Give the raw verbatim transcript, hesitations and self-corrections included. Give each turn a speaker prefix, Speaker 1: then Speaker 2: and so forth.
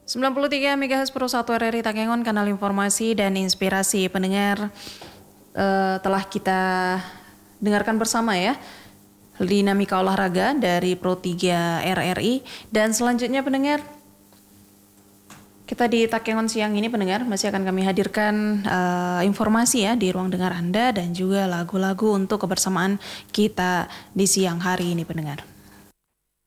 Speaker 1: sembilan puluh tiga megahertz per satu R R I Takengon, kanal informasi dan inspirasi pendengar, eh, telah kita dengarkan bersama ya dinamika olahraga dari Pro tiga R R I. Dan selanjutnya pendengar, kita di Takengon siang ini pendengar masih akan kami hadirkan uh, informasi ya di ruang dengar Anda dan juga lagu-lagu untuk kebersamaan kita di siang hari ini pendengar.